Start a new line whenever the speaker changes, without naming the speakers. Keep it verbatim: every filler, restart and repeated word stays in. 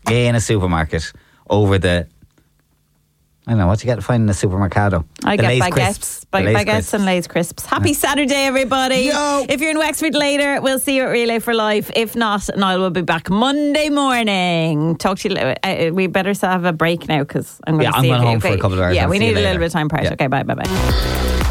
in a supermarket over the, I don't know, what you get to find in a supermercado.
I
the
get
Lay's
baguettes,
crisps.
ba-
The Lay's
baguettes
crisps.
and Lay's crisps. Happy Saturday, everybody.
Yo.
If you're in Wexford later, we'll see you at Relay for Life. If not, Niall will be back Monday morning. Talk to you later. Uh, we better have a break now because I'm going
Yeah,
to
I'm
see
going
if,
home
if
for a
we-
couple of hours.
Yeah,
I'll
we
see you
need a little
later.
bit of time, Paris.
Yeah.
Okay, bye, bye, bye.